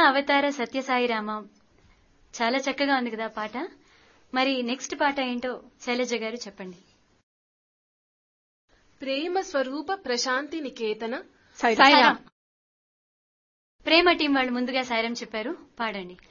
అవతార సత్యసాయిరామ. చాలా చక్కగా ఉంది కదా పాట. మరి నెక్స్ట్ పాట ఏంటో శైలజ గారు చెప్పండి. ప్రేమ స్వరూప ప్రశాంతి నికేతన సాయిరాం. ప్రేమ టీం వాళ్ళు ముందుగా సాయిరాం చెప్పారు, పాడండి.